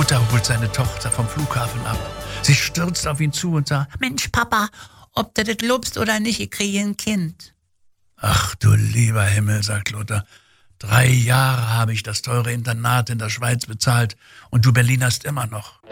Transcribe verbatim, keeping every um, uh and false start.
Mutter holt seine Tochter vom Flughafen ab. Sie stürzt auf ihn zu und sagt: Mensch, Papa, ob du das lobst oder nicht, ich kriege ein Kind. Ach du lieber Himmel, sagt Lothar. Drei Jahre habe ich das teure Internat in der Schweiz bezahlt und du Berlinerst immer noch.